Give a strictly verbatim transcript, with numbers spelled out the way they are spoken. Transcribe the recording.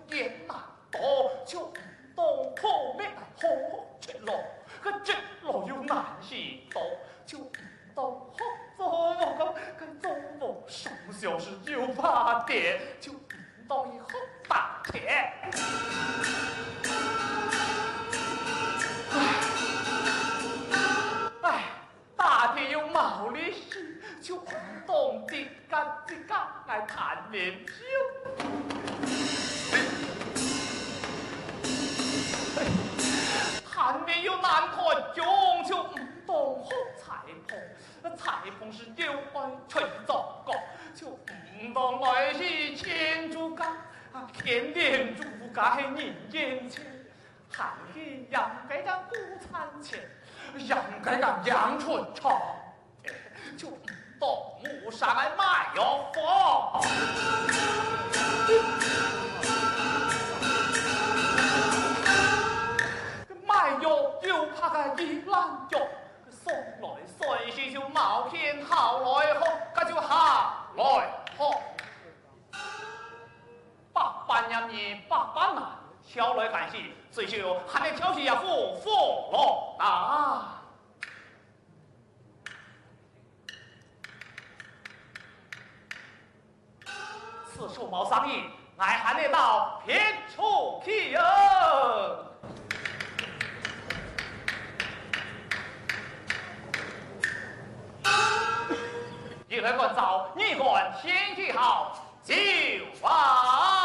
艰难多，就东坡没来好直路，个直路又难行多，就到好做我个个做我上小时就怕跌，就到以后打铁。唉，大铁有毛利事，就懂得干这个来谈研究。谈没有难看中，就唔懂好裁缝，裁缝是有爱吹奏歌，就唔懂来是牵住家，牵连住家人眼前，喊起养给个古餐钱。养该个养春茶，就到木山来卖药房。卖药又怕个一烂药，送来随时就冒天好来好，那就下来好。八班呀你八班呐。挑来干戏，最后还得挑起呀富富了啊！此处冇生意，俺还得到别处去哟。一来管早，一管天气好，就啊。